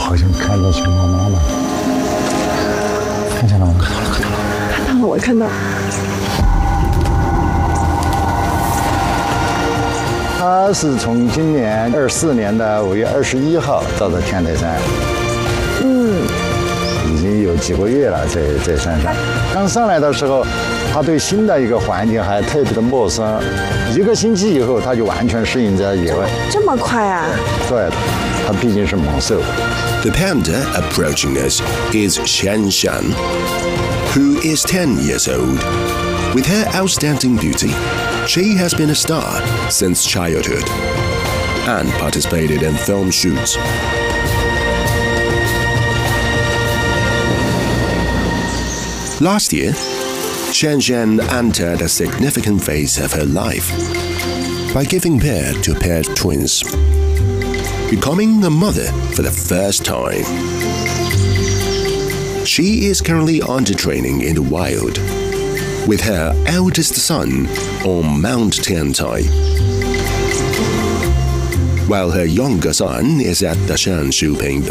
好像看到熊猫妈妈，看见了吗？ 看到了，我看到了。 他是从今年24年的5月21号到的天台山，已经有几个月了，在山上。刚上来的时候，他对新的一个环境还特别的陌生，1个星期以后，他就完全适应在野外。 这么快啊？ 对，他毕竟是猛兽。 The panda approaching us is Shan Shan, who is 10 years old. With her outstanding beauty, she has been a star since childhood and participated in film shoots. Last year, Shan Shan entered a significant phase of her life by giving birth to pair twins, becoming a mother for the first time. She is currently under training in the wild with her eldest son on Mount Tiantai, while her younger son is at the Shanshu Ping